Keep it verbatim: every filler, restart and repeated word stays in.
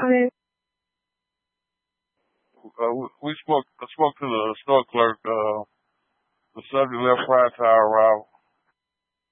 Okay. Uh, we, we spoke I spoke to the store clerk. Uh, the subject left prior to our arrival.